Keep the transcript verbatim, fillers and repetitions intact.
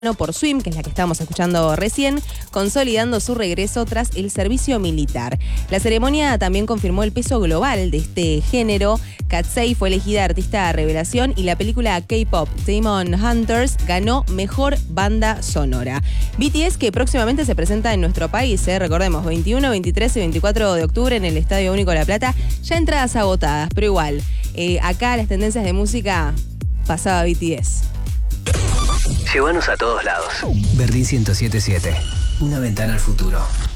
por Swim, que es la que estábamos escuchando recién, consolidando su regreso tras el servicio militar. La ceremonia también confirmó el peso global de este género. Katsei fue elegida artista revelación y la película K-pop Demon Hunters ganó mejor banda sonora. B T S, que próximamente se presenta en nuestro país, ¿eh? Recordemos, veintiuno, veintitrés y veinticuatro de octubre en el Estadio Único La Plata, ya entradas agotadas, pero igual, eh, acá las tendencias de música pasaba B T S. Llévanos a todos lados. Berlín ciento siete punto siete. Una ventana al futuro.